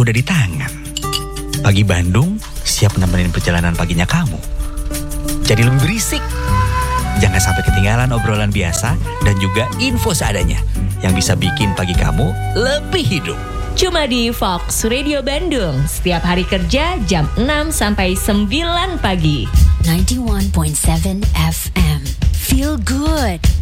udah di tangan. Pagi Bandung siap nemenin perjalanan paginya kamu. Jadi lebih berisik. Jangan sampai ketinggalan obrolan biasa dan juga info seadanya yang bisa bikin pagi kamu lebih hidup. Cuma di Fox Radio Bandung, setiap hari kerja jam 6 sampai 9 pagi. 91.7 FM. Feel good.